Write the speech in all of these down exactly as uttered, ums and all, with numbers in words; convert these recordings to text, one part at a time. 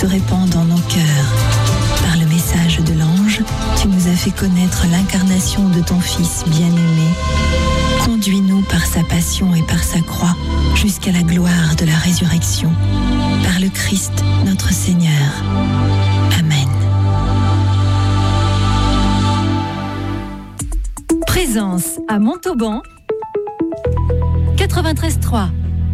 se répand dans nos cœurs. Par le message de l'ange, tu nous as fait connaître l'incarnation de ton Fils bien-aimé. Conduis-nous par sa passion et par sa croix jusqu'à la gloire de la résurrection. Par le Christ, notre Seigneur. Amen. Présence à Montauban, quatre-vingt-treize trois.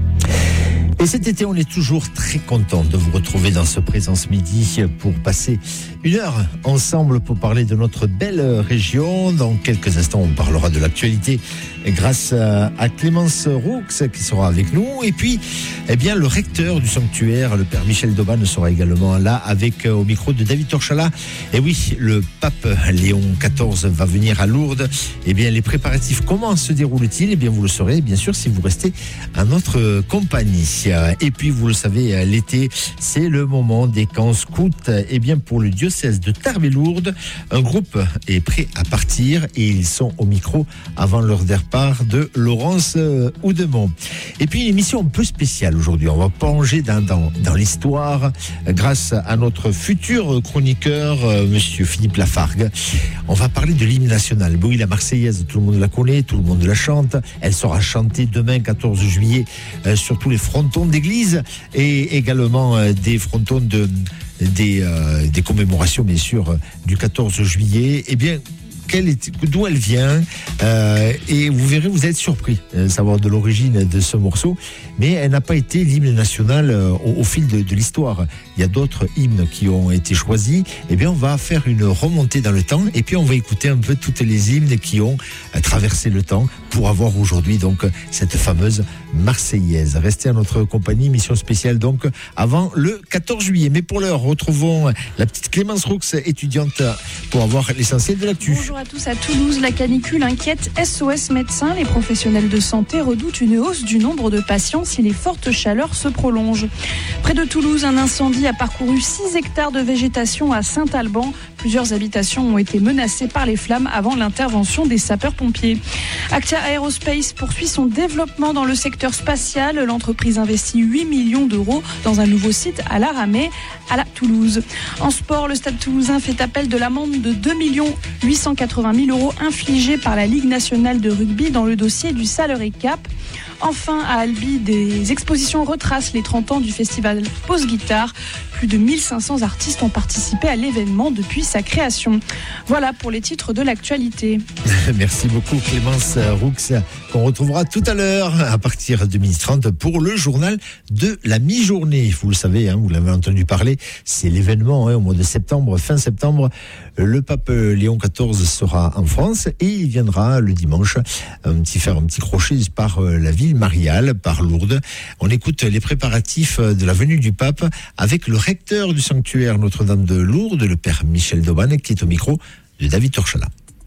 Et cet été, on est toujours très content de vous retrouver dans ce Présence Midi pour passer une heure ensemble pour parler de notre belle région. Dans quelques instants, on parlera de l'actualité grâce à Clémence Roux qui sera avec nous. Et puis, eh bien, le recteur du sanctuaire, le père Michel Dauban, sera également là avec au micro de David Torchala. Et oui, le pape Léon quatorze va venir à Lourdes. Eh bien, les préparatifs, comment se déroulent-ils ? Eh bien, vous le saurez, bien sûr, si vous restez à notre compagnie. Et puis, vous le savez, l'été, c'est le moment des camps scouts. Et bien, pour le diocèse de Tarbes et Lourdes, un groupe est prêt à partir et ils sont au micro avant leur départ de Laurence Houdemont. Et puis, une émission un peu spéciale aujourd'hui. On va plonger dans, dans, dans l'histoire grâce à notre futur chroniqueur, monsieur Philippe Lafargue. On va parler de l'hymne national. Oui, la Marseillaise, tout le monde la connaît, tout le monde la chante. Elle sera chantée demain, quatorze juillet, euh, sur tous les frontons d'église et également euh, des frontons de, des, euh, des commémorations, bien sûr, du quatorze juillet. Eh bien, quelle est, d'où elle vient euh, et vous verrez, vous êtes surpris de savoir de l'origine de ce morceau, mais elle n'a pas été l'hymne national euh, au, au fil de, de l'histoire. Il y a d'autres hymnes qui ont été choisis. Eh bien, on va faire une remontée dans le temps et puis on va écouter un peu toutes les hymnes qui ont euh, traversé le temps pour avoir aujourd'hui donc cette fameuse Marseillaise. Restez à notre compagnie, mission spéciale donc avant le quatorze juillet. Mais pour l'heure, retrouvons la petite Clémence Roux, étudiante, pour avoir l'essentiel de l'actu. Bonjour à tous. À Toulouse, la canicule inquiète S O S médecins. Les professionnels de santé redoutent une hausse du nombre de patients si les fortes chaleurs se prolongent. Près de Toulouse, un incendie a parcouru six hectares de végétation à Saint-Alban. Plusieurs habitations ont été menacées par les flammes avant l'intervention des sapeurs-pompiers. Actia Aerospace poursuit son développement dans le secteur spatial. L'entreprise investit huit millions d'euros dans un nouveau site à l'Aramée, à la Toulouse. En sport, le Stade Toulousain fait appel de l'amende de deux millions huit cent quatre-vingt mille euros infligée par la Ligue nationale de rugby dans le dossier du Salary Cap. Enfin, à Albi, des expositions retracent les trente ans du festival Pause Guitare. Plus de mille cinq cents artistes ont participé à l'événement depuis sa création. Voilà pour les titres de l'actualité. Merci beaucoup Clémence Roux, qu'on retrouvera tout à l'heure à partir de midi trente pour le journal de la mi-journée. Vous le savez, hein, vous l'avez entendu parler, c'est l'événement hein, au mois de septembre, fin septembre. Le pape Léon quatorze sera en France et il viendra le dimanche un petit, faire un petit crochet par la ville mariale, par Lourdes. On écoute les préparatifs de la venue du pape avec le recteur du sanctuaire Notre-Dame de Lourdes, le père Michel Dauban, qui est au micro de David Torchala.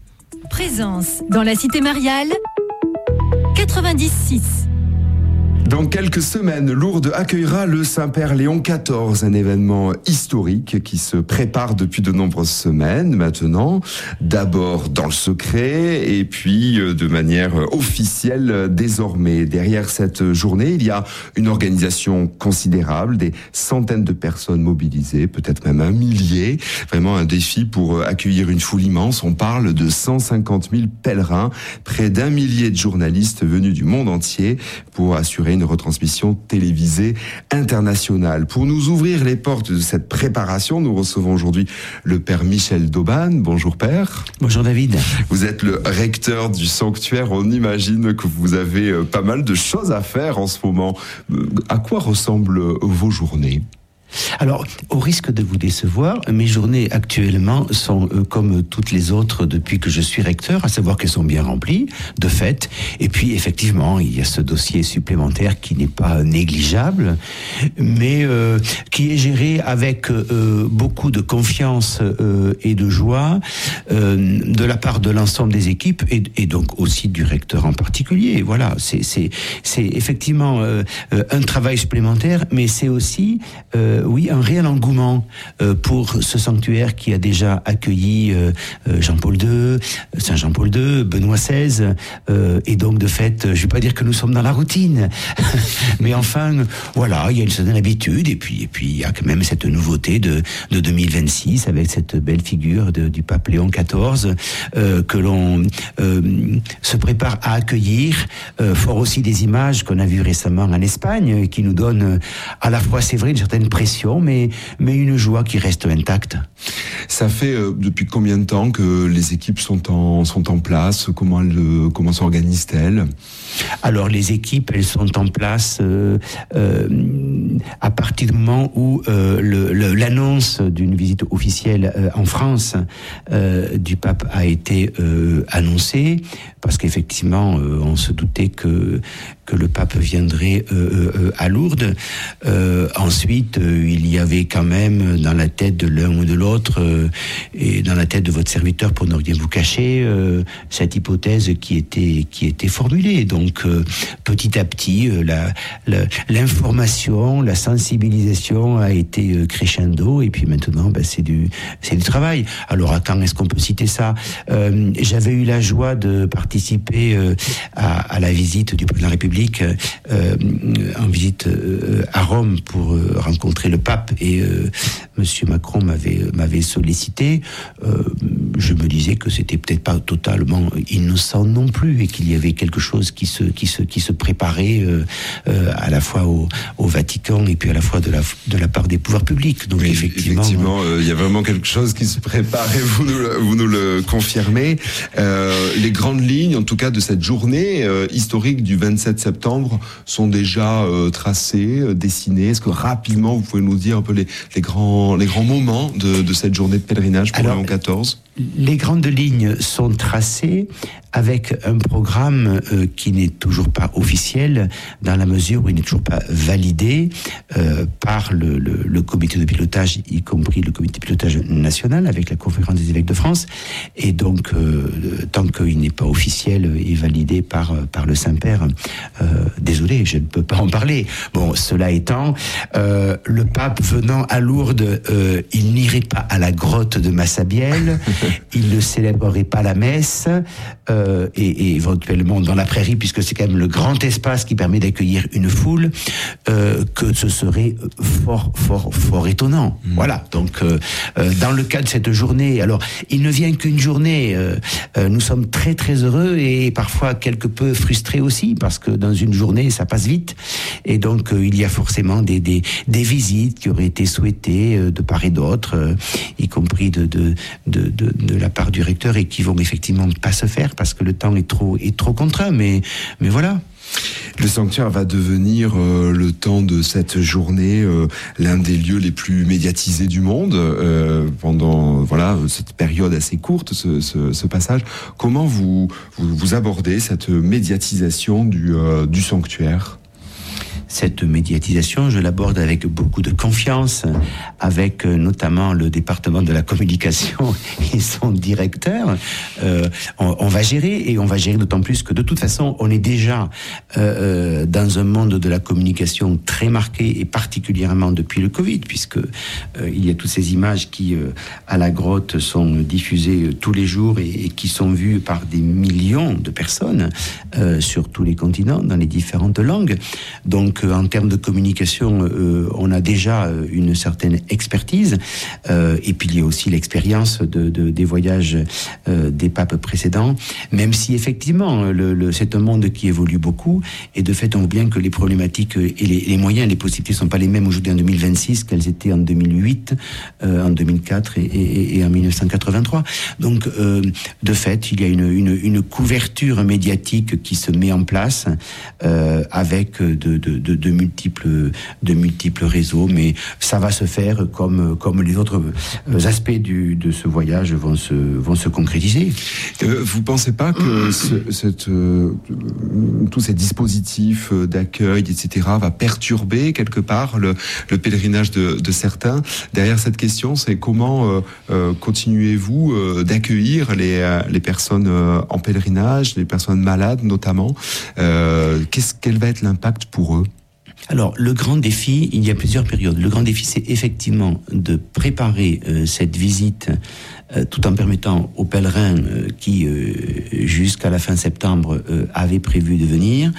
Présence dans la cité mariale, quatre-vingt-dix six. Dans quelques semaines, Lourdes accueillera le Saint-Père Léon quatorze, un événement historique qui se prépare depuis de nombreuses semaines maintenant. D'abord dans le secret et puis de manière officielle désormais. Derrière cette journée, il y a une organisation considérable, des centaines de personnes mobilisées, peut-être même un millier. Vraiment un défi pour accueillir une foule immense. On parle de cent cinquante mille pèlerins, près d'un millier de journalistes venus du monde entier pour assurer une retransmission télévisée internationale. Pour nous ouvrir les portes de cette préparation, nous recevons aujourd'hui le père Michel Dauban. Bonjour père. Bonjour David. Vous êtes le recteur du sanctuaire. On imagine que vous avez pas mal de choses à faire en ce moment. À quoi ressemblent vos journées ? Alors, au risque de vous décevoir, mes journées actuellement sont euh, comme toutes les autres depuis que je suis recteur, à savoir qu'elles sont bien remplies, de fait. Et puis, effectivement, il y a ce dossier supplémentaire qui n'est pas négligeable, mais euh, qui est géré avec euh, beaucoup de confiance euh, et de joie euh, de la part de l'ensemble des équipes et, et donc aussi du recteur en particulier. Voilà, c'est, c'est, c'est effectivement euh, un travail supplémentaire, mais c'est aussi... Euh, euh, oui, un réel engouement euh, pour ce sanctuaire qui a déjà accueilli euh, Jean-Paul deux, Saint Jean-Paul deux, Benoît seize, euh, et donc de fait, je ne vais pas dire que nous sommes dans la routine, mais enfin, voilà, il y a une certaine habitude, et puis et puis il y a quand même cette nouveauté de, de deux mille vingt-six avec cette belle figure de, du pape Léon quatorze euh, que l'on euh, se prépare à accueillir, euh, fort aussi des images qu'on a vues récemment en Espagne, qui nous donnent à la fois, c'est vrai, une certaine pression, mais, mais une joie qui reste intacte. Ça fait euh, depuis combien de temps que les équipes sont en, sont en place? Comment, elles, comment s'organisent-elles? Alors les équipes, elles sont en place euh, euh, à partir du moment où euh, le, le, l'annonce d'une visite officielle euh, en France euh, du pape a été euh, annoncée, parce qu'effectivement euh, on se doutait que que le pape viendrait euh, euh, à Lourdes. Euh, ensuite, euh, il y avait quand même dans la tête de l'un ou de l'autre, euh, et dans la tête de votre serviteur, pour ne rien vous cacher, euh, cette hypothèse qui était qui était formulée. Donc, euh, petit à petit, euh, la, la, l'information, la sensibilisation a été euh, crescendo, et puis maintenant, ben, c'est du c'est du travail. Alors, à quand est-ce qu'on peut citer ça? euh, J'avais eu la joie de participer euh, à, à la visite du président de la République Euh, en visite euh, à Rome pour euh, rencontrer le pape, et euh, Monsieur Macron m'avait m'avait sollicité. Euh, je me disais que c'était peut-être pas totalement innocent non plus, et qu'il y avait quelque chose qui se qui se qui se préparait euh, euh, à la fois au, au Vatican et puis à la fois de la de la part des pouvoirs publics. Donc oui, effectivement, effectivement, euh, il y a vraiment quelque chose qui se prépare, et vous nous le, vous nous le confirmez. Euh, les grandes lignes, en tout cas, de cette journée euh, historique du vingt-sept septembre sont déjà euh, tracées, euh, dessinées. Est-ce que rapidement vous pouvez nous dire un peu les, les grands les grands moments de, de cette journée de pèlerinage pour Léon quatorze? Les grandes lignes sont tracées avec un programme euh, qui n'est toujours pas officiel, dans la mesure où il n'est toujours pas validé euh, par le, le, le comité de pilotage, y compris le comité de pilotage national avec la conférence des évêques de France. Et donc, euh, tant qu'il n'est pas officiel et validé par, par le Saint-Père, euh, désolé, je ne peux pas en parler. Bon, cela étant, euh, le pape venant à Lourdes, euh, il n'irait pas à la grotte de Massabielle, il ne célébrerait pas la messe, euh, et, et éventuellement dans la prairie, puisque c'est quand même le grand espace qui permet d'accueillir une foule, euh, que ce serait fort, fort, fort étonnant. Mmh. Voilà. Donc, euh, euh, dans le cas de cette journée, alors, il ne vient qu'une journée. Euh, euh, nous sommes très, très heureux et parfois quelque peu frustrés aussi, parce que dans une journée, ça passe vite. Et donc, euh, il y a forcément des, des, des visites qui auraient été souhaitées euh, de part et d'autre, euh, y compris de, de, de, de, de la part du recteur, et qui vont effectivement pas se faire parce que le temps est trop, est trop contraint. Mais, mais voilà. Le sanctuaire va devenir, euh, le temps de cette journée, euh, l'un des lieux les plus médiatisés du monde euh, pendant voilà cette période assez courte, ce, ce, ce passage. Comment vous, vous, vous abordez cette médiatisation du, euh, du sanctuaire ? Cette médiatisation, je l'aborde avec beaucoup de confiance, avec notamment le département de la communication et son directeur. Euh, on, on va gérer, et on va gérer d'autant plus que de toute façon, on est déjà euh, dans un monde de la communication très marqué, et particulièrement depuis le Covid, puisque euh, il y a toutes ces images qui, euh, à la grotte, sont diffusées euh, tous les jours, et, et qui sont vues par des millions de personnes euh, sur tous les continents, dans les différentes langues. Donc, en termes de communication, euh, on a déjà une certaine expertise, euh, et puis il y a aussi l'expérience de, de, des voyages euh, des papes précédents, même si effectivement le, le, c'est un monde qui évolue beaucoup, et de fait on voit bien que les problématiques et les, les moyens, les possibilités ne sont pas les mêmes aujourd'hui en deux mille vingt-six qu'elles étaient en deux mille huit, euh, en deux mille quatre et, et, et en mille neuf cent quatre-vingt-trois. Donc euh, de fait il y a une, une, une couverture médiatique qui se met en place, euh, avec de, de, de, de multiples de multiples réseaux, mais ça va se faire comme comme les autres aspects du, de ce voyage vont se vont se concrétiser. Euh, vous pensez pas que ce, cette euh, tous ces dispositifs d'accueil, et cetera, va perturber quelque part le, le pèlerinage de, de certains? Derrière cette question, c'est comment euh, euh, continuez-vous euh, d'accueillir les les personnes euh, en pèlerinage, les personnes malades notamment? Euh, qu'est-ce quel va être l'impact pour eux? Alors, le grand défi, il y a plusieurs périodes. Le grand défi, c'est effectivement de préparer euh, cette visite euh, tout en permettant aux pèlerins euh, qui, euh, jusqu'à la fin septembre, euh, avaient prévu de venir.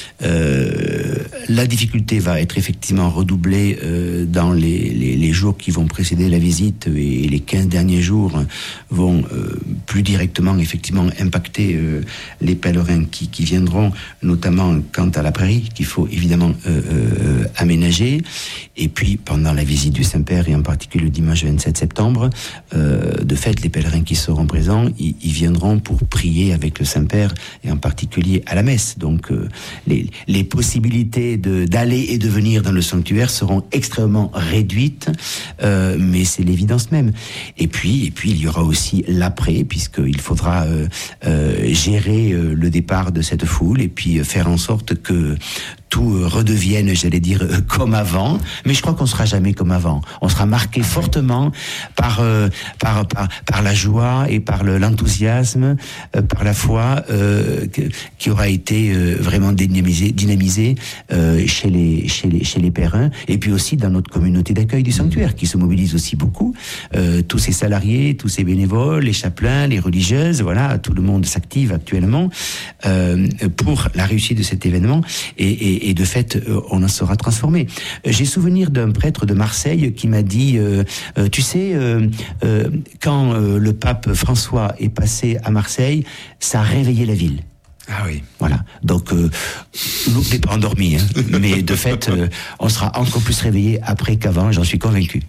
Euh, la difficulté va être effectivement redoublée euh, dans les, les, les jours qui vont précéder la visite, et les quinze derniers jours vont euh, plus directement effectivement impacter euh, les pèlerins qui, qui viendront, notamment quant à la prairie qu'il faut évidemment euh, euh, aménager. Et puis pendant la visite du Saint-Père, et en particulier le dimanche vingt-sept septembre, euh, de fait les pèlerins qui seront présents, ils, ils viendront pour prier avec le Saint-Père, et en particulier à la messe. Donc euh, les les possibilités de, d'aller et de venir dans le sanctuaire seront extrêmement réduites, euh, mais c'est l'évidence même. Et puis, et puis il y aura aussi l'après, puisqu'il faudra euh, euh, gérer euh, le départ de cette foule, et puis euh, faire en sorte que tout redevienne, j'allais dire, comme avant. Mais je crois qu'on sera jamais comme avant. On sera marqué fortement par euh, par, par par la joie et par le, l'enthousiasme, euh, par la foi euh, que, qui aura été euh, vraiment dynamisée, dynamisée euh, chez les chez les chez les pèlerins, et puis aussi dans notre communauté d'accueil du sanctuaire, qui se mobilise aussi beaucoup. Euh, tous ces salariés, tous ces bénévoles, les chapelains, les religieuses, voilà, tout le monde s'active actuellement euh, pour la réussite de cet événement. Et, et Et de fait, on en sera transformé. J'ai souvenir d'un prêtre de Marseille qui m'a dit, euh, euh, tu sais, euh, euh, quand euh, le pape François est passé à Marseille, ça a réveillé la ville. Ah oui. Voilà. Donc, euh, nous, on n'est pas endormis, hein, mais de fait, euh, on sera encore plus réveillés après qu'avant, j'en suis convaincu.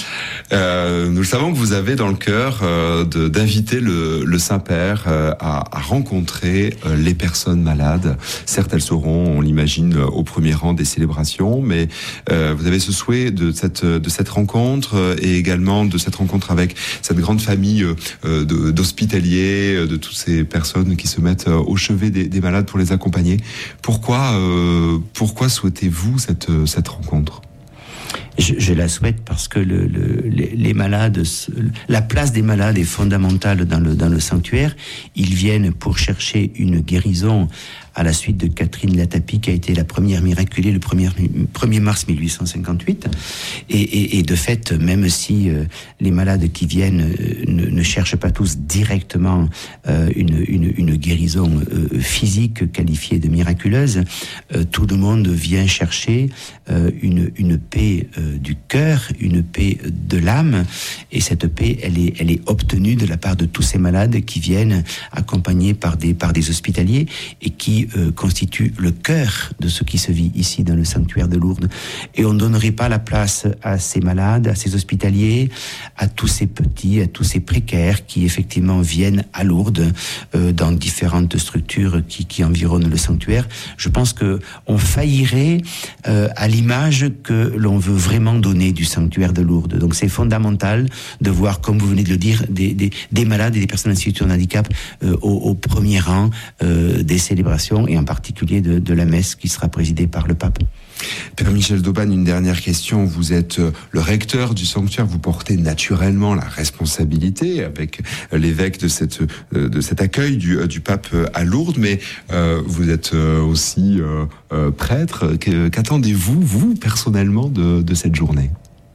Euh, nous le savons que vous avez dans le cœur euh, de, d'inviter le, le Saint-Père euh, à, à rencontrer euh, les personnes malades. Certes, elles seront, on l'imagine, au premier rang des célébrations, mais euh, vous avez ce souhait de cette, de cette rencontre euh, et également de cette rencontre avec cette grande famille euh, de, d'hospitaliers, de toutes ces personnes qui se mettent euh, au chevet des, des malades pour les accompagner. Pourquoi, euh, pourquoi souhaitez-vous cette, cette rencontre ? Je, je la souhaite parce que le, le, les, les malades, la place des malades est fondamentale dans le, dans le sanctuaire. Ils viennent pour chercher une guérison à la suite de Catherine Latapie, qui a été la première miraculée le premier mars mille huit cent cinquante-huit. Et, et, et de fait, même si euh, les malades qui viennent euh, ne, ne cherchent pas tous directement euh, une, une, une guérison euh, physique qualifiée de miraculeuse, euh, tout le monde vient chercher euh, une, une paix euh, du cœur, une paix de l'âme. Et cette paix, elle est, elle est obtenue de la part de tous ces malades qui viennent accompagnés par des, par des hospitaliers, et qui Euh, constitue le cœur de ce qui se vit ici dans le sanctuaire de Lourdes. Et on ne donnerait pas la place à ces malades, à ces hospitaliers, à tous ces petits, à tous ces précaires qui effectivement viennent à Lourdes euh, dans différentes structures qui, qui environnent le sanctuaire. Je pense que on faillirait euh, à l'image que l'on veut vraiment donner du sanctuaire de Lourdes. Donc c'est fondamental de voir, comme vous venez de le dire, des, des, des malades et des personnes en situation de handicap euh, au, au premier rang euh, des célébrations, et en particulier de, de la messe qui sera présidée par le pape. Père Michel d'Aubagne, une dernière question. Vous êtes le recteur du sanctuaire, vous portez naturellement la responsabilité avec l'évêque de cette de cet accueil du, du pape à Lourdes, mais euh, vous êtes aussi euh, euh, prêtre. Qu'attendez-vous, vous, personnellement, de, de cette journée ?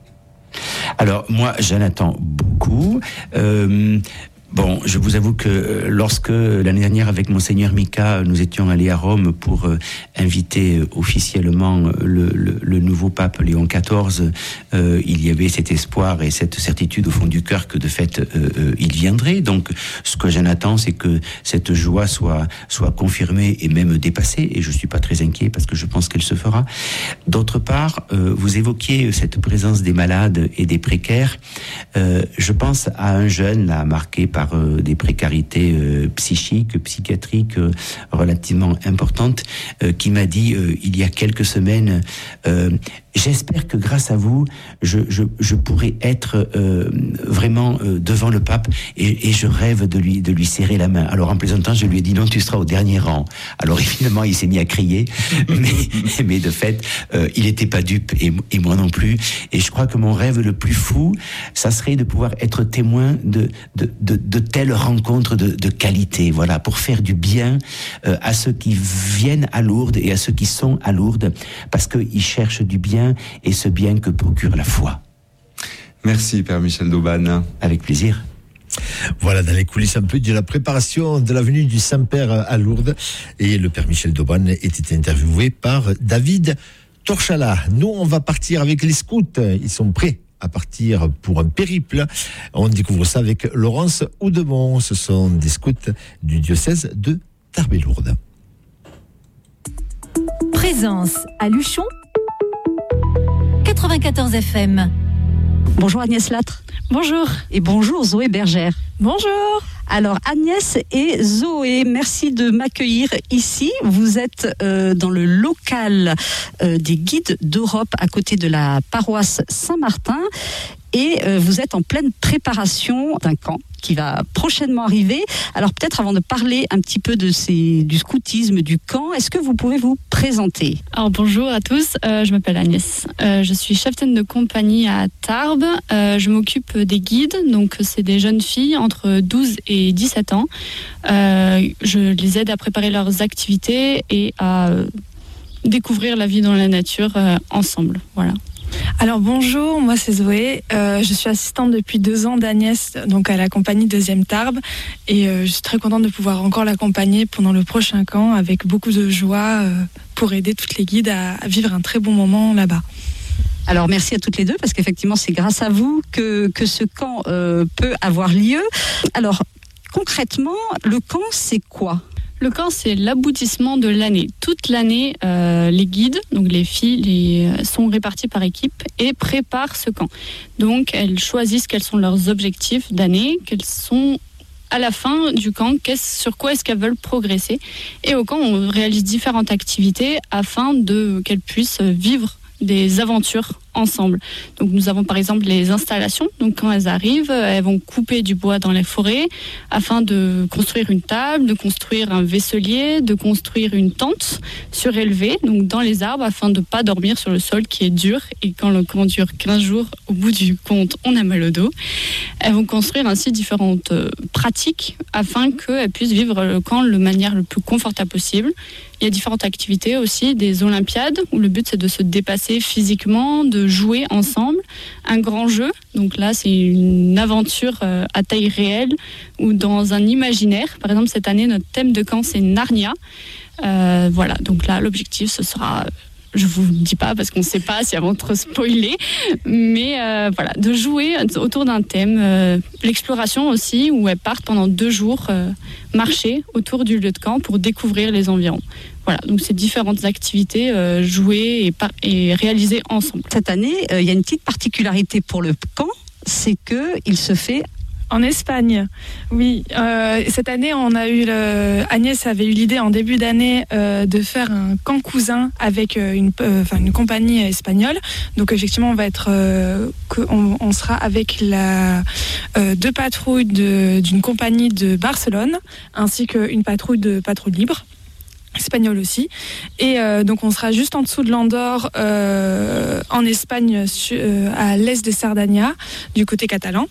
Alors, moi, j'en attends beaucoup. Euh, Bon, je vous avoue que lorsque l'année dernière, avec Monseigneur Mika, nous étions allés à Rome pour euh, inviter officiellement le, le, le nouveau pape Léon quatorze, euh, il y avait cet espoir et cette certitude au fond du cœur que de fait euh, euh, il viendrait. Donc, ce que j'en attends, c'est que cette joie soit soit confirmée et même dépassée. Et je suis pas très inquiet parce que je pense qu'elle se fera. D'autre part, euh, vous évoquiez cette présence des malades et des précaires. Euh, je pense à un jeune là marqué par par euh, des précarités euh, psychiques, psychiatriques euh, relativement importantes, euh, qui m'a dit euh, il y a quelques semaines euh, j'espère que grâce à vous, je, je, je pourrai être euh, vraiment euh, devant le pape, et, et je rêve de lui, de lui serrer la main. Alors en plaisantant, je lui ai dit non, tu seras au dernier rang. Alors évidemment, il s'est mis à crier, mais, mais de fait, euh, il n'était pas dupe, et, et moi non plus. Et je crois que mon rêve le plus fou, ça serait de pouvoir être témoin de, de, de, de telles rencontres de, de qualité, voilà, pour faire du bien euh, à ceux qui viennent à Lourdes et à ceux qui sont à Lourdes, parce qu'ils cherchent du bien et ce bien que procure la foi. Merci Père Michel Dauban. Avec plaisir. Voilà, dans les coulisses un peu de la préparation de la venue du Saint-Père à Lourdes. Et le Père Michel Dauban était interviewé par David Torchala. Nous, on va partir avec les scouts. Ils sont prêts à partir pour un périple. On découvre ça avec Laurence Oudemont. Ce sont des scouts du diocèse de Tarbes-Lourdes. Présence à Luchon, quatre-vingt-quatorze F M. Bonjour Agnès Latre. Bonjour. Et bonjour Zoé Bergère. Bonjour. Alors Agnès et Zoé, merci de m'accueillir ici. Vous êtes euh, dans le local euh, des guides d'Europe à côté de la paroisse Saint-Martin et euh, vous êtes en pleine préparation d'un camp qui va prochainement arriver. Alors peut-être avant de parler un petit peu de ces, du scoutisme, du camp, est-ce que vous pouvez vous présenter ? Alors bonjour à tous, euh, je m'appelle Agnès, euh, je suis cheftaine de compagnie à Tarbes, euh, je m'occupe des guides, donc c'est des jeunes filles entre douze et dix-sept ans. Euh, je les aide à préparer leurs activités et à euh, découvrir la vie dans la nature euh, ensemble, voilà. Alors bonjour, moi c'est Zoé, euh, je suis assistante depuis deux ans d'Agnès, donc à la compagnie Deuxième Tarbes, et euh, je suis très contente de pouvoir encore l'accompagner pendant le prochain camp avec beaucoup de joie euh, pour aider toutes les guides à, à vivre un très bon moment là-bas. Alors merci à toutes les deux parce qu'effectivement c'est grâce à vous que, que ce camp euh, peut avoir lieu. Alors concrètement, le camp c'est quoi ? Le camp, c'est l'aboutissement de l'année. Toute l'année, euh, les guides, donc les filles, les, sont réparties par équipe et préparent ce camp. Donc, elles choisissent quels sont leurs objectifs d'année, quels sont à la fin du camp, sur quoi est-ce qu'elles veulent progresser. Et au camp, on réalise différentes activités afin de qu'elles puissent vivre des aventures ensemble. Donc nous avons par exemple les installations. Donc quand elles arrivent, elles vont couper du bois dans les forêts afin de construire une table, de construire un vaisselier, de construire une tente surélevée, donc dans les arbres, afin de ne pas dormir sur le sol qui est dur. Et quand le camp dure quinze jours, au bout du compte, on a mal au dos. Elles vont construire ainsi différentes pratiques afin qu'elles puissent vivre le camp de manière le plus confortable possible. Il y a différentes activités aussi, des olympiades, où le but c'est de se dépasser physiquement, de jouer ensemble. Un grand jeu, donc là c'est une aventure à taille réelle ou dans un imaginaire. Par exemple cette année notre thème de camp c'est Narnia. Euh, voilà, donc là l'objectif ce sera... Je vous le dis pas parce qu'on ne sait pas si avant de trop spoiler, mais euh, voilà, de jouer autour d'un thème, euh, l'exploration aussi, où elles partent pendant deux jours euh, marcher autour du lieu de camp pour découvrir les environs. Voilà, donc c'est différentes activités euh, jouées et, par- et réalisées ensemble. Cette année, il euh, y a une petite particularité pour le camp, c'est qu'il se fait en Espagne. Oui, euh, cette année, on a eu le... Agnès avait eu l'idée en début d'année euh, de faire un camp cousin avec euh, une, euh, enfin, une compagnie espagnole. Donc effectivement, on va être, euh, on, on sera avec la euh, deux patrouilles de, d'une compagnie de Barcelone, ainsi qu'une patrouille de patrouille libre. Espagnol aussi, et euh, donc on sera juste en dessous de l'Andorre, euh, en Espagne, su, euh, à l'est de Sardaigne, du côté catalan,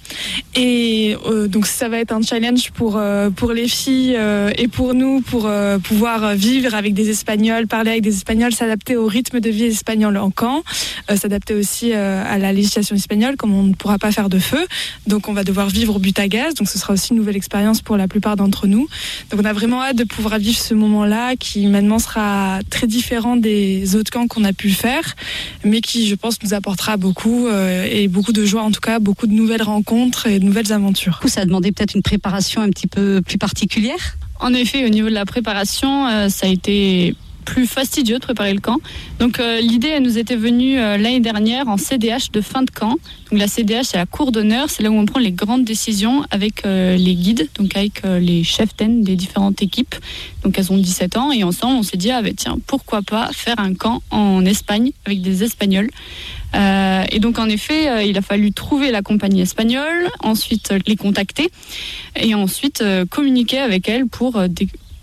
et euh, donc ça va être un challenge pour euh, pour les filles euh, et pour nous pour euh, pouvoir vivre avec des Espagnols, parler avec des Espagnols, s'adapter au rythme de vie espagnol en camp, euh, s'adapter aussi euh, à la législation espagnole, comme on ne pourra pas faire de feu, donc on va devoir vivre au but à gaz, donc ce sera aussi une nouvelle expérience pour la plupart d'entre nous. Donc on a vraiment hâte de pouvoir vivre ce moment-là qui maintenant sera très différent des autres camps qu'on a pu faire, mais qui, je pense, nous apportera beaucoup euh, et beaucoup de joie, en tout cas, beaucoup de nouvelles rencontres et de nouvelles aventures. Ça a demandé peut-être une préparation un petit peu plus particulière ? En effet, au niveau de la préparation, euh, ça a été plus fastidieux de préparer le camp. Donc euh, l'idée, elle nous était venue euh, l'année dernière en C D H de fin de camp. Donc la C D H, c'est la cour d'honneur, c'est là où on prend les grandes décisions avec euh, les guides, donc avec euh, les cheftaines des différentes équipes. Donc elles ont dix-sept ans et ensemble, on s'est dit, ah ben tiens, pourquoi pas faire un camp en Espagne avec des Espagnols. Euh, et donc en effet, euh, il a fallu trouver la compagnie espagnole, ensuite euh, les contacter et ensuite euh, communiquer avec elles pour euh, des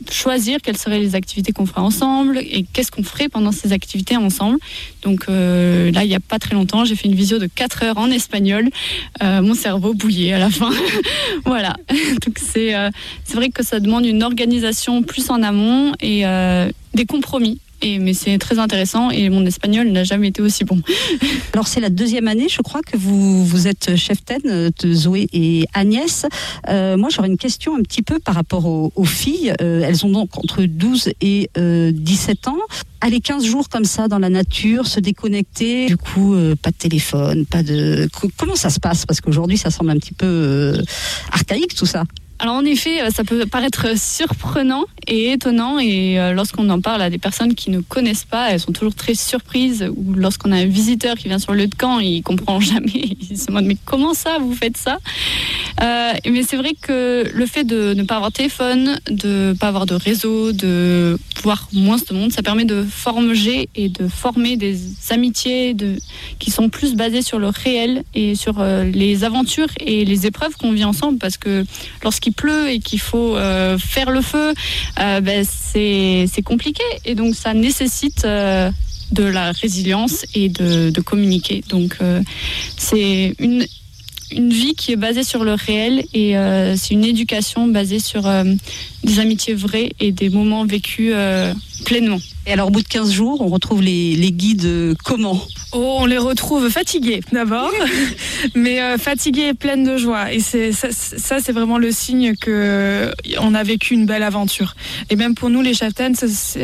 choisir quelles seraient les activités qu'on ferait ensemble et qu'est-ce qu'on ferait pendant ces activités ensemble. Donc euh, là, il n'y a pas très longtemps, j'ai fait une visio de quatre heures en espagnol. Euh, mon cerveau bouillait à la fin. Voilà. Donc c'est, euh, c'est vrai que ça demande une organisation plus en amont et euh, des compromis. Et, mais c'est très intéressant et mon espagnol n'a jamais été aussi bon. Alors c'est la deuxième année, je crois, que vous, vous êtes cheftaine de Zoé et Agnès. Euh, moi j'aurais une question un petit peu par rapport aux, aux filles. Euh, elles ont donc entre douze et euh, dix-sept ans. Aller quinze jours comme ça dans la nature, se déconnecter, du coup euh, pas de téléphone, pas de... Comment ça se passe ? Parce qu'aujourd'hui ça semble un petit peu euh, archaïque tout ça. Alors en effet, ça peut paraître surprenant et étonnant et lorsqu'on en parle à des personnes qui ne connaissent pas, elles sont toujours très surprises. Ou lorsqu'on a un visiteur qui vient sur le lieu de camp, il comprend jamais, il se demande mais comment ça vous faites ça ? euh, Mais c'est vrai que le fait de ne pas avoir de téléphone, de ne pas avoir de réseau, de voir moins ce monde, ça permet de forger et de former des amitiés de, qui sont plus basées sur le réel et sur euh, les aventures et les épreuves qu'on vit ensemble parce que lorsqu'il pleut et qu'il faut euh, faire le feu, euh, ben c'est, c'est compliqué et donc ça nécessite euh, de la résilience et de, de communiquer. Donc euh, c'est une, une vie qui est basée sur le réel et euh, c'est une éducation basée sur euh, des amitiés vraies et des moments vécus euh, pleinement. Et alors au bout de quinze jours, on retrouve les, les guides comment ? Oh, on les retrouve fatigués d'abord, mais euh, fatigués et pleines de joie. Et c'est, ça, ça, c'est vraiment le signe qu'on a vécu une belle aventure. Et même pour nous, les cheftaines,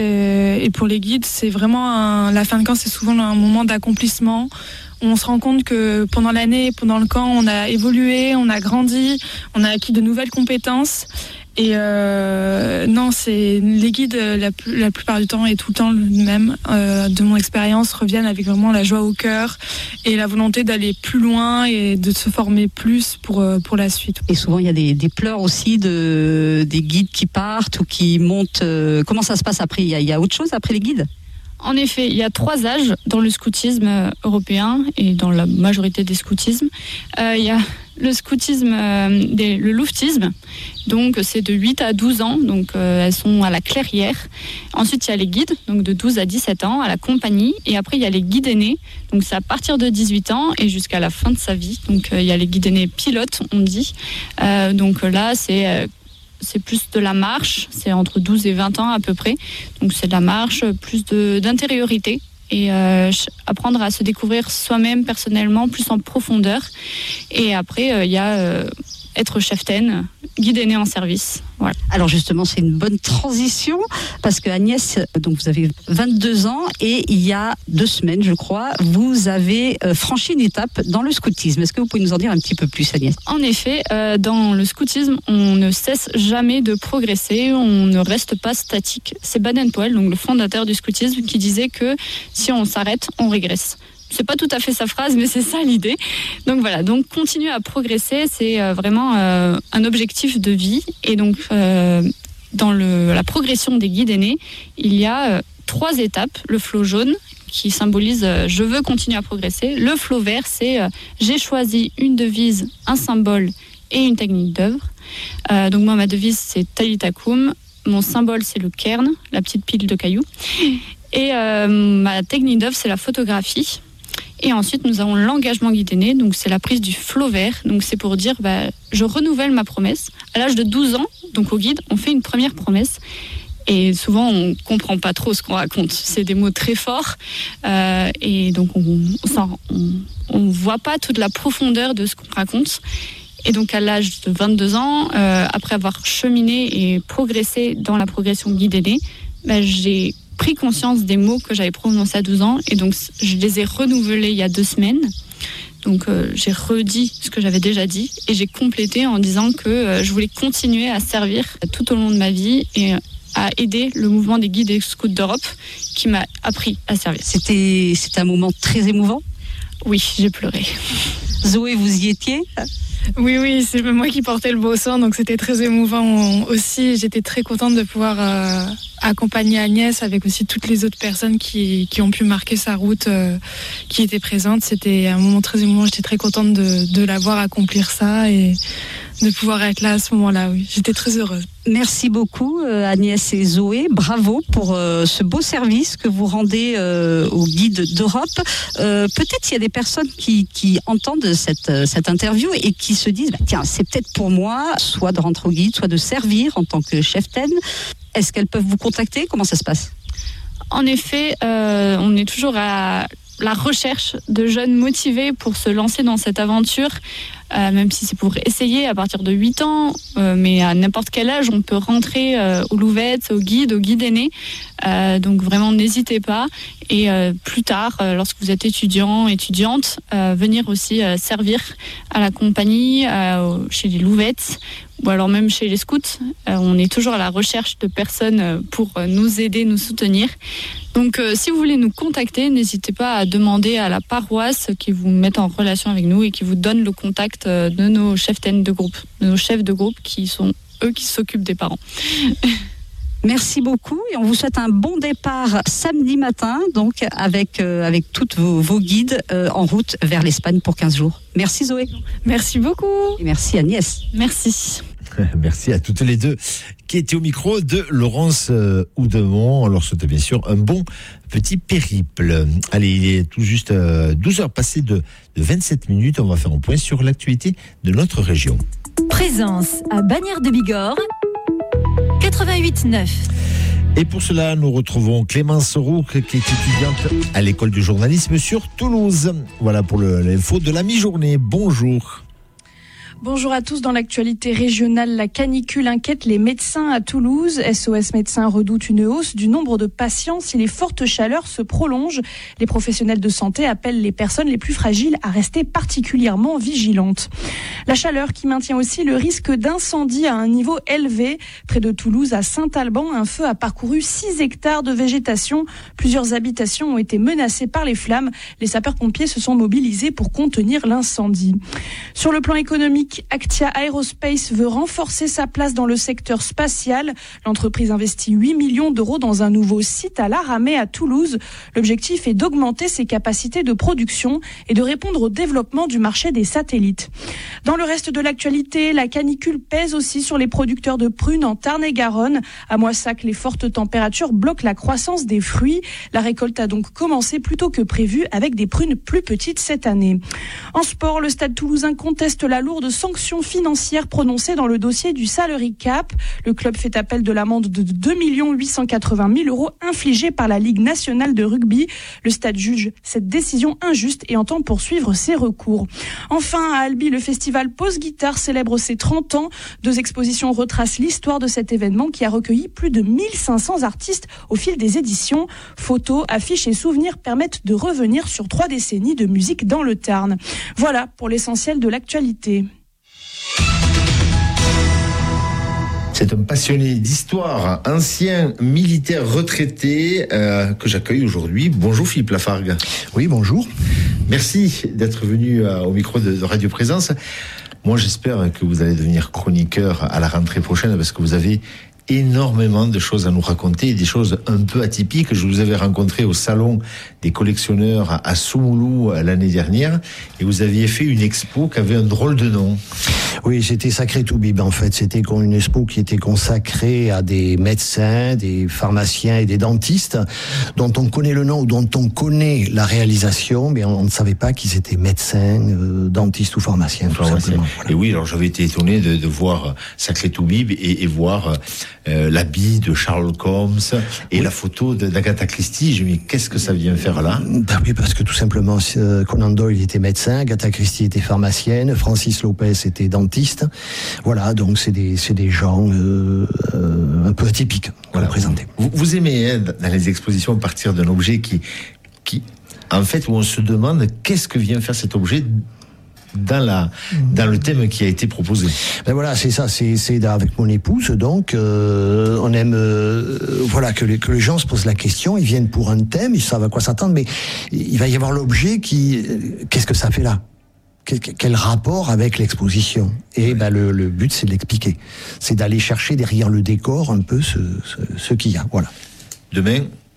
et pour les guides, c'est vraiment un, la fin de camp, c'est souvent un moment d'accomplissement. On se rend compte que pendant l'année, pendant le camp, on a évolué, on a grandi, on a acquis de nouvelles compétences. Et euh, non, c'est les guides la, la plupart du temps et tout le temps le même. Euh, de mon expérience, reviennent avec vraiment la joie au cœur et la volonté d'aller plus loin et de se former plus pour pour la suite. Et souvent il y a des, des pleurs aussi de des guides qui partent ou qui montent. Euh, comment ça se passe après ? Il y a, il y a autre chose après les guides ? En effet, il y a trois âges dans le scoutisme européen et dans la majorité des scoutismes. Euh, il y a le scoutisme, euh, des, le louvetisme, donc c'est de huit à douze ans, donc euh, elles sont à la clairière. Ensuite, il y a les guides, donc de douze à dix-sept ans, à la compagnie. Et après, il y a les guides aînés, donc c'est à partir de dix-huit ans et jusqu'à la fin de sa vie. Donc euh, il y a les guides aînés pilotes, on dit. Euh, donc là, c'est... Euh, c'est plus de la marche, c'est entre douze et vingt ans à peu près. Donc c'est de la marche, plus de, d'intériorité et euh, apprendre à se découvrir soi-même personnellement, plus en profondeur. Et après, il euh, y a euh, être cheftaine, guide aîné en service. Voilà. Alors justement, c'est une bonne transition parce que Agnès, donc vous avez vingt-deux ans et il y a deux semaines, je crois, vous avez franchi une étape dans le scoutisme. Est-ce que vous pouvez nous en dire un petit peu plus, Agnès ? En effet, euh, dans le scoutisme, on ne cesse jamais de progresser, on ne reste pas statique. C'est Baden-Powell, donc le fondateur du scoutisme, qui disait que si on s'arrête, on régresse. C'est pas tout à fait sa phrase, mais c'est ça l'idée. Donc voilà, donc continuer à progresser, c'est euh, vraiment euh, un objectif de vie. Et donc euh, dans le, la progression des guides aînés, il y a euh, trois étapes. Le flot jaune qui symbolise euh, je veux continuer à progresser. Le flot vert, c'est euh, j'ai choisi une devise, un symbole et une technique d'œuvre. Euh, donc moi ma devise c'est Talita Kum. Mon symbole c'est le cairn, la petite pile de cailloux. Et euh, ma technique d'œuvre c'est la photographie. Et ensuite, nous avons l'engagement guide aîné, donc c'est la prise du flot vert. Donc c'est pour dire, bah, je renouvelle ma promesse. À l'âge de douze ans, donc au guide, on fait une première promesse. Et souvent, on ne comprend pas trop ce qu'on raconte. C'est des mots très forts. Euh, et donc, on ne voit pas toute la profondeur de ce qu'on raconte. Et donc, à l'âge de vingt-deux ans, euh, après avoir cheminé et progressé dans la progression guide aîné, bah, j'ai pris conscience des mots que j'avais prononcés à douze ans et donc je les ai renouvelés il y a deux semaines. Donc euh, j'ai redit ce que j'avais déjà dit et j'ai complété en disant que euh, je voulais continuer à servir tout au long de ma vie et à aider le mouvement des guides et scouts d'Europe qui m'a appris à servir. C'était, c'était un moment très émouvant ? Oui, j'ai pleuré. Zoé, vous y étiez ? Oui, oui, c'est moi qui portais le beau sang, donc c'était très émouvant aussi. J'étais très contente de pouvoir euh, accompagner Agnès avec aussi toutes les autres personnes qui, qui ont pu marquer sa route, euh, qui étaient présentes. C'était un moment très émouvant, j'étais très contente de, de la voir accomplir ça. Et de pouvoir être là à ce moment-là. Oui, j'étais très heureuse. Merci beaucoup euh, Agnès et Zoé, bravo pour euh, ce beau service que vous rendez euh, aux guides d'Europe. Euh, peut-être il y a des personnes qui, qui entendent cette, cette interview et qui se disent bah, tiens, c'est peut-être pour moi, soit de rentrer au guide, soit de servir en tant que cheftaine. Est-ce qu'elles peuvent vous contacter? Comment ça se passe? En effet, euh, on est toujours à la recherche de jeunes motivés pour se lancer dans cette aventure, euh, même si c'est pour essayer à partir de huit ans, euh, mais à n'importe quel âge, on peut rentrer euh, au Louvettes, au guide, au guide aîné. Euh, donc vraiment, n'hésitez pas. Et euh, plus tard, euh, lorsque vous êtes étudiant, étudiante, euh, venir aussi euh, servir à la compagnie, euh, chez les Louvettes, ou alors même chez les scouts. Euh, on est toujours à la recherche de personnes pour nous aider, nous soutenir. Donc euh, si vous voulez nous contacter, n'hésitez pas à demander à la paroisse qui vous mette en relation avec nous et qui vous donne le contact de nos cheftaines de groupe, de nos chefs de groupe qui sont eux qui s'occupent des parents. Merci beaucoup et on vous souhaite un bon départ samedi matin, donc avec, euh, avec toutes vos, vos guides euh, en route vers l'Espagne pour quinze jours. Merci Zoé. Merci beaucoup. Et merci Agnès. Merci. Merci à toutes les deux qui étaient au micro de Laurence euh, Houdemont. On leur souhaite bien sûr un bon petit périple. Allez, il est tout juste euh, douze heures passées de, de vingt-sept minutes. On va faire un point sur l'actualité de notre région. Présence à Bagnères de Bigorre, quatre-vingt-huit neuf. Et pour cela, nous retrouvons Clémence Roux, qui est étudiante à l'école du journalisme sur Toulouse. Voilà pour le, l'info de la mi-journée. Bonjour. Bonjour à tous. Dans l'actualité régionale, la canicule inquiète les médecins à Toulouse. S O S Médecins redoute une hausse du nombre de patients si les fortes chaleurs se prolongent. Les professionnels de santé appellent les personnes les plus fragiles à rester particulièrement vigilantes. La chaleur qui maintient aussi le risque d'incendie à un niveau élevé. Près de Toulouse, à Saint-Alban, un feu a parcouru six hectares de végétation. Plusieurs habitations ont été menacées par les flammes. Les sapeurs-pompiers se sont mobilisés pour contenir l'incendie. Sur le plan économique, Actia Aerospace veut renforcer sa place dans le secteur spatial. L'entreprise investit huit millions d'euros dans un nouveau site à l'Aramée à Toulouse. L'objectif est d'augmenter ses capacités de production et de répondre au développement du marché des satellites. Dans le reste de l'actualité, la canicule pèse aussi sur les producteurs de prunes en Tarn-et-Garonne. À Moissac, les fortes températures bloquent la croissance des fruits. La récolte a donc commencé plus tôt que prévu avec des prunes plus petites cette année. En sport, le Stade Toulousain conteste la lourde sanctions financières prononcées dans le dossier du Salary Cap. Le club fait appel de l'amende de deux millions huit cent quatre-vingt mille euros infligée par la Ligue nationale de rugby. Le stade juge cette décision injuste et entend poursuivre ses recours. Enfin, à Albi, le festival Pause Guitare célèbre ses trente ans. Deux expositions retracent l'histoire de cet événement qui a recueilli plus de mille cinq cents artistes au fil des éditions. Photos, affiches et souvenirs permettent de revenir sur trois décennies de musique dans le Tarn. Voilà pour l'essentiel de l'actualité. C'est un passionné d'histoire, ancien militaire retraité euh, que j'accueille aujourd'hui. Bonjour Philippe Lafargue. Oui, bonjour. Merci d'être venu euh, au micro de, de Radio Présence. Moi, j'espère que vous allez devenir chroniqueur à la rentrée prochaine parce que vous avez énormément de choses à nous raconter, des choses un peu atypiques. Je vous avais rencontré au salon des collectionneurs à Soumoulou l'année dernière et vous aviez fait une expo qui avait un drôle de nom. Oui, c'était Sacré Toubib en fait. C'était une expo qui était consacrée à des médecins, des pharmaciens et des dentistes dont on connaît le nom ou dont on connaît la réalisation, mais on ne savait pas qu'ils étaient médecins, euh, dentistes ou pharmaciens. Tout simplement. Voilà. Et oui, alors j'avais été étonné de, de voir Sacré Toubib et, et voir euh, l'habit de Sherlock Holmes et oui. La photo d'Agatha Christie. Je me dis, qu'est-ce que ça vient faire là? Ben oui, parce que tout simplement, euh, Conan Doyle était médecin, Agatha Christie était pharmacienne, Francis Lopez était dentiste. Voilà, donc c'est des, c'est des gens euh, euh, un peu atypiques voilà, représentés. Vous, vous aimez, hein, dans les expositions, partir d'un objet qui, qui, en fait, où on se demande qu'est-ce que vient faire cet objet dans la dans le thème qui a été proposé. Ben voilà, c'est ça, c'est c'est avec mon épouse, donc euh, on aime euh, voilà que les que les gens se posent la question, ils viennent pour un thème, ils savent à quoi s'attendre, mais il va y avoir l'objet qui, qu'est-ce que ça fait là? Quel, quel rapport avec l'exposition? Et ben le le but c'est de l'expliquer, c'est d'aller chercher derrière le décor un peu ce ce, ce qu'il y a, voilà. Demain,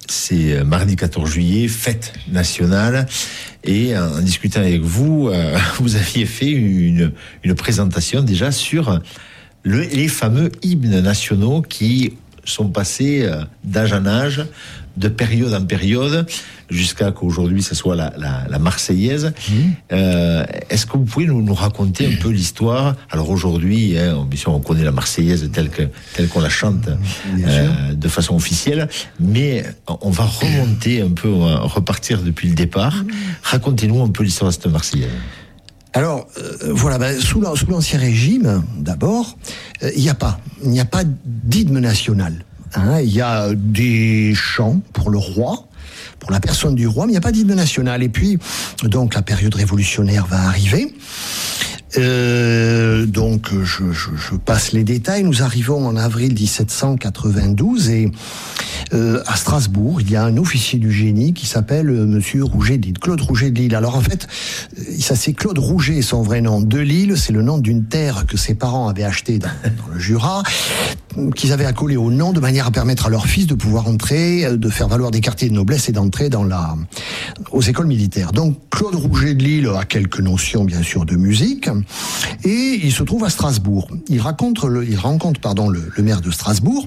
c'est mardi quatorze juillet, fête nationale. Et en discutant avec vous, euh, vous aviez fait une, une présentation déjà sur le, les fameux hymnes nationaux qui sont passés d'âge en âge, de période en période, jusqu'à qu'aujourd'hui ce soit la, la, la Marseillaise. Mmh. Euh, est-ce que vous pouvez nous, nous raconter un peu l'histoire? Alors aujourd'hui, hein, bien sûr, on connaît la Marseillaise telle que telle qu'on la chante euh, de façon officielle, mais on va remonter un peu, on va repartir depuis le départ. Mmh. Racontez-nous un peu l'histoire de cette Marseillaise. Alors, euh, voilà, ben, sous, la, sous l'Ancien Régime, d'abord, il euh, n'y a pas, il n'y a pas d'hymne national. Hein, il y a des chants pour le roi, pour la personne du roi, mais il n'y a pas d'hymne national. Et puis, donc, la période révolutionnaire va arriver. Euh, donc, je, je, je passe les détails. Nous arrivons en avril dix-sept cent quatre-vingt-douze et euh, à Strasbourg, il y a un officier du génie qui s'appelle euh, Monsieur Rouget de Lille, Claude Rouget de Lille. Alors en fait, ça c'est Claude Rouget, son vrai nom. De Lille, c'est le nom d'une terre que ses parents avaient achetée dans, dans le Jura, qu'ils avaient accolé au nom de manière à permettre à leur fils de pouvoir entrer, de faire valoir des quartiers de noblesse et d'entrer dans la, aux écoles militaires. Donc Claude Rouget de Lille a quelques notions bien sûr de musique et il se trouve à Strasbourg. Il raconte le, il rencontre pardon le, le maire de Strasbourg.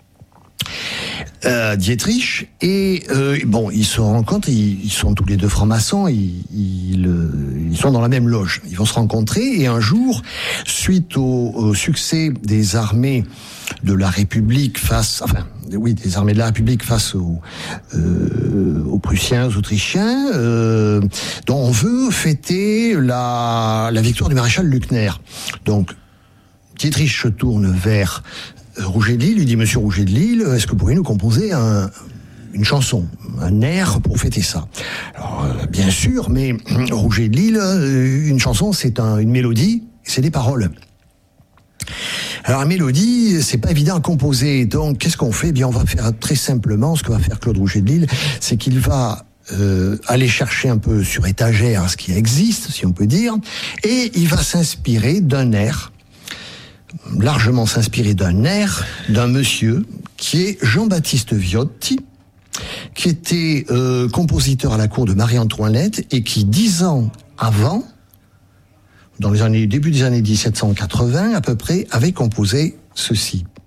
Euh, Dietrich et euh, bon ils se rencontrent, ils, ils sont tous les deux francs-maçons, ils, ils, ils sont dans la même loge, ils vont se rencontrer et un jour, suite au, au succès des armées de la République face, enfin oui des armées de la République face aux, euh, aux Prussiens, aux Autrichiens, euh, dont on veut fêter la, la victoire du maréchal Luckner. Donc Dietrich se tourne vers Rouget de Lille, lui dit Monsieur Rouget de Lille, est-ce que vous pourriez nous composer un, une chanson, un air pour fêter ça? Alors, euh, bien sûr, mais Rouget de Lille, euh, une chanson, c'est un, une mélodie, c'est des paroles. Alors, la mélodie, c'est pas évident à composer. Donc, qu'est-ce qu'on fait? Eh bien, on va faire très simplement, ce que va faire Claude Rouget de Lille, c'est qu'il va euh, aller chercher un peu sur étagère ce qui existe, si on peut dire, et il va s'inspirer d'un air, largement s'inspiré d'un air d'un monsieur qui est Jean-Baptiste Viotti, qui était euh, compositeur à la cour de Marie-Antoinette et qui, dix ans avant, dans les années début des années dix-sept cent quatre-vingts à peu près, avait composé ceci.